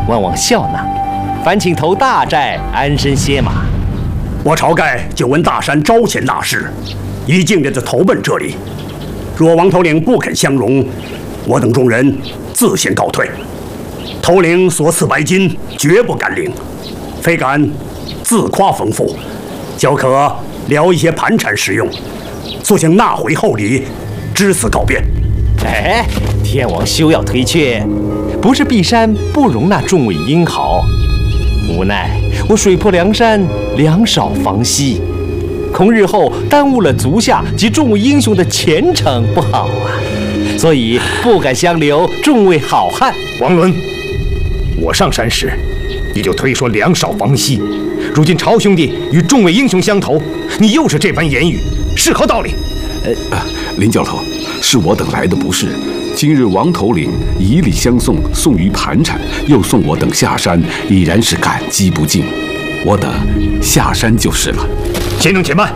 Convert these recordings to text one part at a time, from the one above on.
望望笑纳，烦请投大寨安身歇马。 我晁盖久闻大山招贤纳士，一径的投奔这里。若王头领不肯相容，我等众人自先告退。头领所赐白金，绝不敢领，非敢自夸丰富，较可聊一些盘缠使用，速请纳回厚礼，至此告别。 哎，天王休要推却，不是碧山不容纳众位英豪，无奈我水泊梁山，粮少房稀，恐日后耽误了足下及众位英雄的前程不好啊，所以不敢相留众位好汉。 王伦，我上山时你就推说粮少房稀，如今晁兄弟与众位英雄相投，你又是这番言语，是何道理？ 林教头，是我等来的不是。今日王头领以礼相送，送于盘缠，又送我等下山，已然是感激不尽。我等下山就是了。 先生且慢，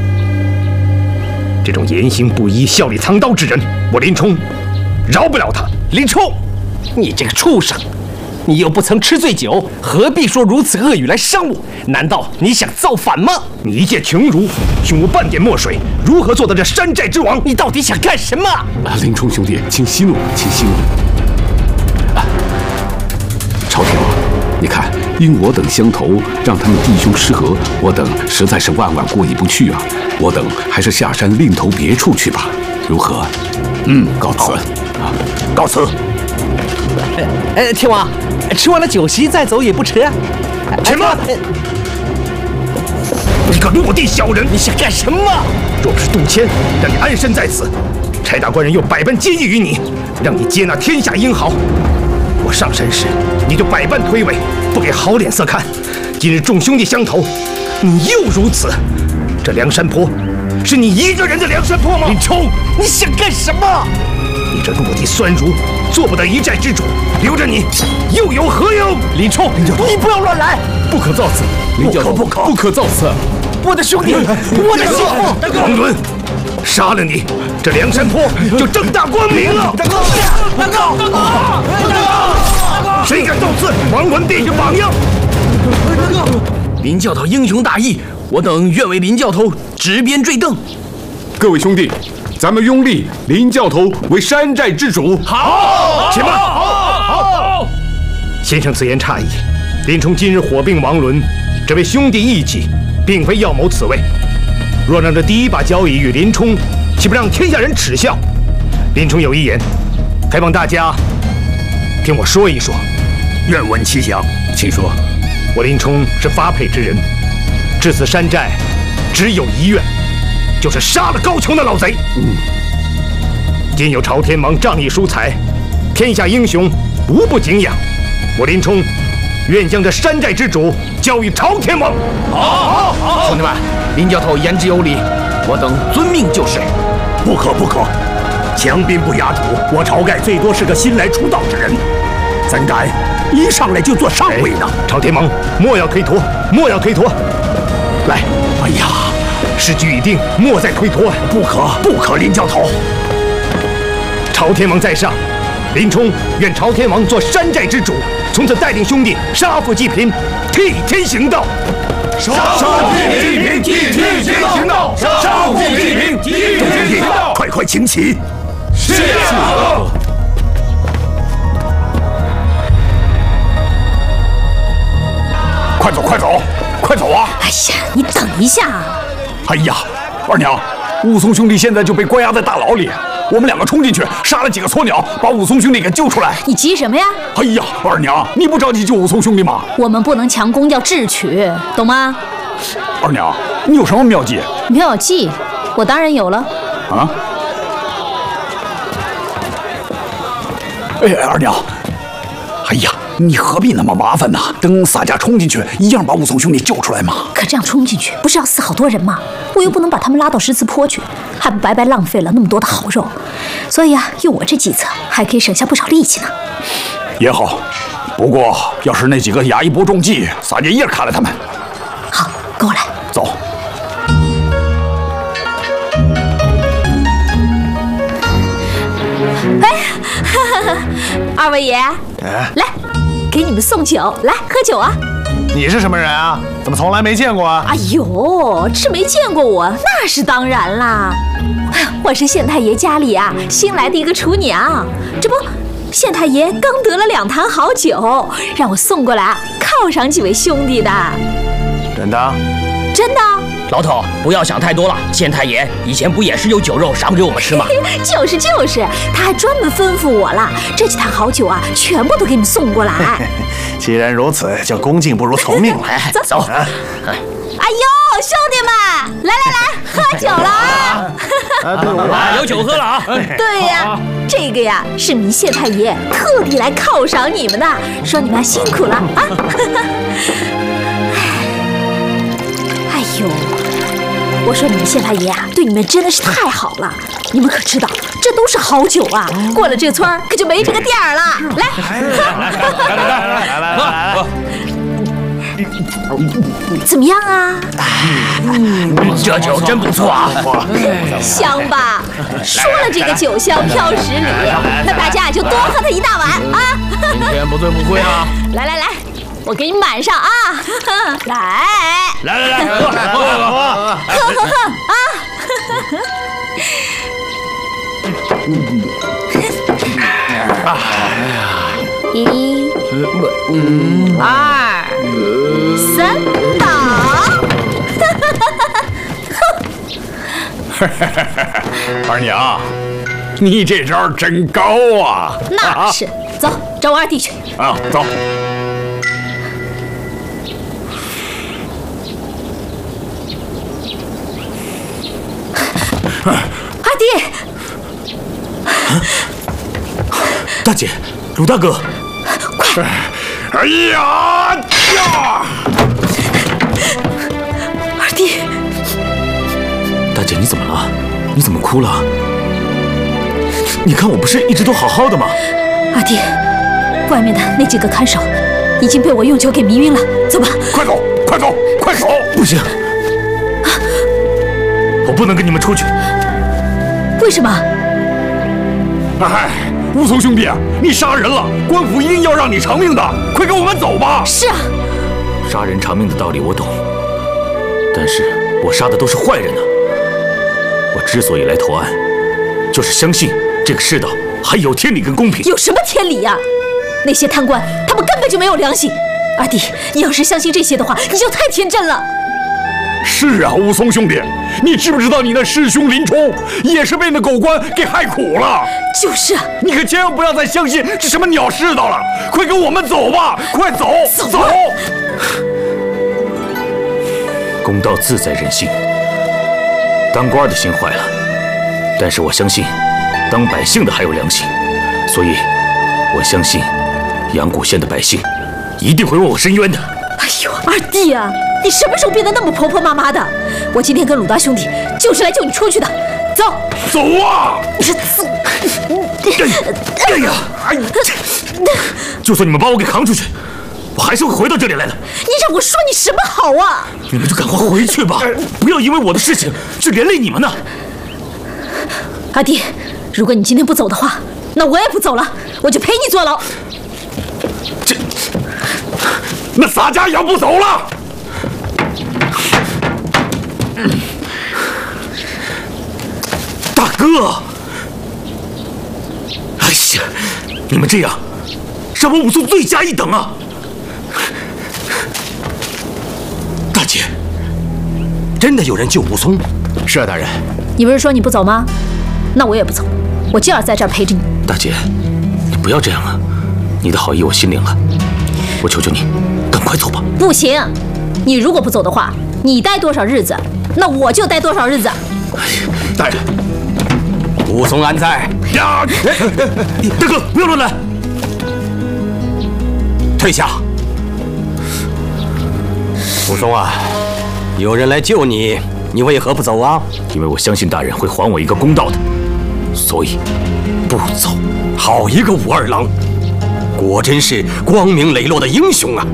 这种言行不一、笑里藏刀之人，我林冲饶不了他。 林冲，你这个畜生！你又不曾吃醉酒，何必说如此恶语来伤我？难道你想造反吗？ 你一介穷儒，胸无半点墨水，如何做到这山寨之王？ 你到底想干什么？ 林冲兄弟，请息怒，请息怒。朝天王，你看，因我等相投，让他们弟兄失和，我等实在是万万过意不去啊！我等还是下山另投别处去吧，如何？告辞。 告辞。 天王，吃完了酒席再走也不迟啊。 且慢！你个落地小人， 你想干什么？ 若不是杜迁让你安身在此，柴大官人又百般接济于你，让你接纳天下英豪。我上山时你就百般推诿，不给好脸色看。今日众兄弟相投，你又如此。这梁山坡是你一个人的梁山坡吗？ 林冲，你想干什么？ 你这落地酸儒，做不得一寨之主，留着你又有何用？ 林冲，你不要乱来！ 不可造次，林教头，不可造次！ 我的兄弟，我的媳妇！ 王伦，杀了你，这梁山坡就正大光明了！大哥，谁敢造次？王伦便是榜样！ 林教头英雄大义，我等愿为林教头执鞭坠镫。 各位兄弟，咱们拥立林教头为山寨之主。 好，且慢！好！先生此言差矣。林冲今日火并王伦，这位兄弟义气，并非要谋此位。若让这第一把交椅与林冲，岂不让天下人耻笑？林冲有一言，还望大家听我说一说。 愿闻其详， 请说。 我林冲是发配之人，至此山寨只有一愿，就是杀了高俅那老贼。今有朝天王仗义疏财，天下英雄无不敬仰。我林冲愿将这山寨之主交与朝天王。 好，兄弟们，林教头言之有理，我等遵命就是。 不可，强兵不压土，我晁盖最多是个新来出道之人，怎敢一上来就做上位呢？ 朝天王，莫要推脱，莫要推脱。来， 哎呀， 事局已定，莫再推脱。 不可，林教头。 朝天王在上，林冲愿朝天王做山寨之主，从此带领兄弟杀富济贫，替天行道。 杀富济贫，替天行道。杀富济贫，替天行道。 快请起。 是。 快走啊！ 哎呀，你等一下。 哎呀，二娘，武松兄弟现在就被关押在大牢里，我们两个冲进去，杀了几个撮鸟，把武松兄弟给救出来。 你急什么呀？ 哎呀，二娘，你不着急救武松兄弟吗？ 我们不能强攻，要智取，懂吗？ 二娘，你有什么妙计？ 妙计，我当然有了。 啊？哎，二娘，哎呀，你何必那么麻烦呢？等洒家冲进去，一样把武松兄弟救出来嘛。 可这样冲进去，不是要死好多人吗？我又不能把他们拉到石祠坡去，还不白白浪费了那么多的好肉。所以啊，用我这计策，还可以省下不少力气呢。 也好，不过要是那几个衙役不中计，洒家一样砍了他们。 好，跟我来。 走。 哎，二位爷，来， 给你们送酒，来喝酒啊！ 你是什么人啊？怎么从来没见过啊？ 哎呦，这没见过我那是当然啦。我是县太爷家里啊新来的一个厨娘，这不，县太爷刚得了2坛好酒，让我送过来犒赏几位兄弟的。 真的？ 真的。 老头，不要想太多了。县太爷以前不也是有酒肉赏给我们吃吗？ 就是，他还专门吩咐我了，这几坛好酒啊，全部都给你们送过来。 既然如此，就恭敬不如从命了。 走。哎呦，兄弟们，来，喝酒了啊！ 有酒喝了啊！ 对呀，这个呀是你们县太爷特地来犒赏你们的，说你们辛苦了啊！哎呦，我说你们县太爷啊，对你们真的是太好了。你们可知道，这都是好酒啊，过了这村可就没这个店儿了。来，怎么样啊？ 这酒真不错啊， 香吧？说了这个酒香飘十里，那大家就多喝它一大碗啊！ 今天不醉不归啊！ 来，我给你满上啊！来，喝啊！1、2、3，倒！ 二娘，你这招真高啊！ 那是，走，找我二弟去。 啊，走。 二弟， 大姐，鲁大哥， 快！ 哎呀呀！ 二弟， 大姐你怎么了？你怎么哭了？你看我不是一直都好好的吗？ 二弟，外面的那几个看守已经被我用酒给迷晕了，走吧。 快走！ 不行，我不能跟你们出去。 为什么？ 哎，武松兄弟，你杀人了，官府一定要让你偿命的，快跟我们走吧。 是啊， 杀人偿命的道理我懂，但是我杀的都是坏人呢。我之所以来投案，就是相信这个世道还有天理跟公平。 有什么天理呀？那些贪官，他们根本就没有良心。二弟，你要是相信这些的话，你就太天真了。 是啊，武松兄弟，你知不知道你那师兄林冲也是被那狗官给害苦了？ 就是啊， 你可千万不要再相信这什么鸟世道了，快跟我们走吧，快走！走！ 公道自在人心，当官的心坏了，但是我相信，当百姓的还有良心，所以，我相信，阳谷县的百姓一定会为我伸冤的。 哎呦，二弟啊，你什么时候变得那么婆婆妈妈的？我今天跟鲁大兄弟就是来救你出去的，走！ 走啊！ 哎呀！就算你们把我给扛出去，我还是会回到这里来的。 你让我说你什么好啊？ 你们就赶快回去吧，不要因为我的事情去连累你们呢。 阿弟，如果你今天不走的话，那我也不走了，我就陪你坐牢。 那洒家也要不走了。 大哥，哎呀，你们这样，让我武松罪加一等啊！大姐， 真的有人救武松？ 是啊，大人。 你不是说你不走吗？那我也不走，我就要在这儿陪着你。 大姐，你不要这样啊！你的好意我心领了，我求求你，赶快走吧。 不行，你如果不走的话，你待多少日子，那我就待多少日子。 大人，武松安在？ 呀！ 大哥，不要乱来！ 退下！武松啊，有人来救你，你为何不走啊？ 因为我相信大人会还我一个公道的，所以不走。 好一个武二郎，果真是光明磊落的英雄啊！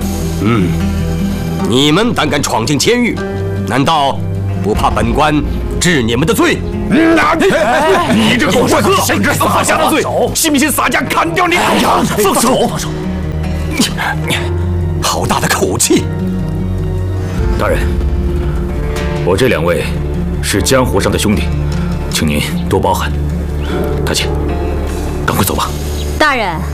你们胆敢闯进监狱，难道不怕本官治你们的罪？ 你这狗帅哥，甚至洒家的罪，信不信洒家砍掉你？ 放手！ 好大的口气！ 大人，我这2位是江湖上的兄弟，请您多包涵。大姐，赶快走吧。 大人。